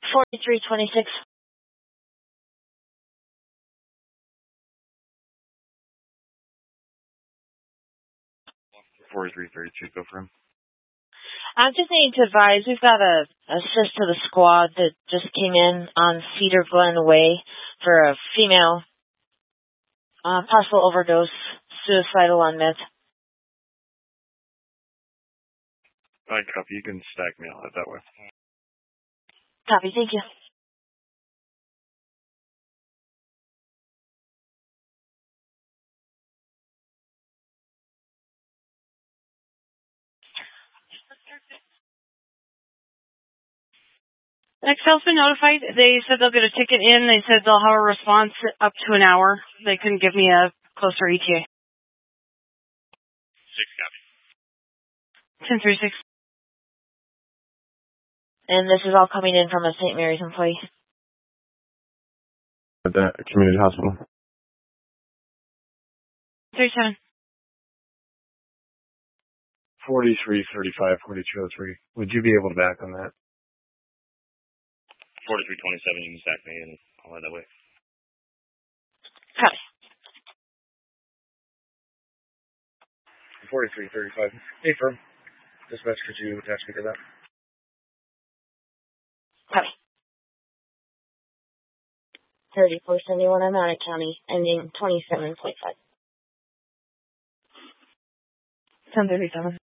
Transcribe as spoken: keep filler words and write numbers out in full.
forty-three twenty-six. forty-three thirty-two, go for him. I just need to advise, we've got a assist to the squad that just came in on Cedar Glen Way for a female uh, possible overdose, suicidal on meth. I copy. You can stack me. I'll head that way. Copy, thank you. Excel's been notified. They said they'll get a ticket in. They said they'll have a response up to an hour. They couldn't give me a closer E T A. Six copy. ten three six. And this is all coming in from a Saint Mary's employee. At the community hospital. three seven. forty-three thirty-five, forty-two oh three. Would you be able to back on that? forty-three twenty-seven, you can stack me and I'll head that way. Copy. forty-three thirty-five. Hey, firm. Dispatch, could you attach me to that? Copy. thirty-four seventy-one, I'm out of county, ending twenty-seven point five. ten thirty-seven.